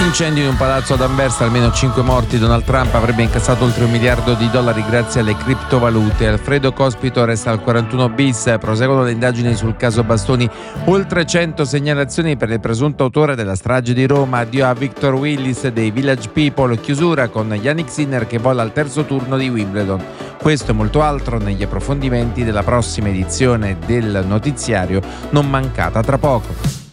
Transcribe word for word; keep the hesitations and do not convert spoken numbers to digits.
Incendi in un palazzo ad Anversa, almeno cinque morti. Donald Trump avrebbe incassato oltre un miliardo di dollari grazie alle criptovalute. Alfredo Cospito resta al quarantuno bis, proseguono le indagini sul caso Bastoni. Oltre cento segnalazioni per il presunto autore della strage di Roma. Addio a Victor Willis dei Village People, chiusura con Yannick Sinner che vola al terzo turno di Wimbledon. Questo e molto altro negli approfondimenti della prossima edizione del notiziario, non mancata tra poco.